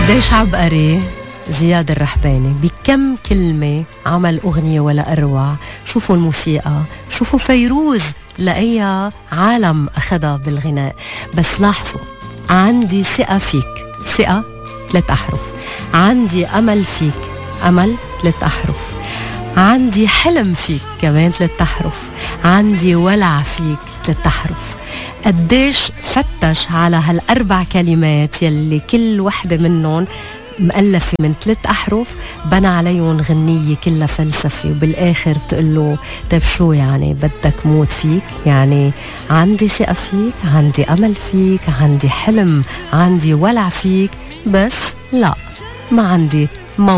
قديش عبقري زياد الرحباني، بكم كلمة عمل أغنية ولا أروع. شوفوا الموسيقى، شوفوا فيروز لأي عالم أخذها بالغناء. بس لاحظوا، عندي ثقة فيك، ثقة 3 أحرف. عندي أمل فيك، أمل 3 أحرف. عندي حلم فيك، كمان 3 أحرف. عندي ولع فيك، 3 أحرف. قديش فتش على هال4 كلمات يلي كل وحدة منهم مؤلفة من 3 أحرف، بنى عليهم غنية كلها فلسفة. وبالآخر بتقله طيب شو يعني بدك موت فيك؟ يعني عندي ثقة فيك، عندي أمل فيك، عندي حلم، عندي ولع فيك، بس لا، ما عندي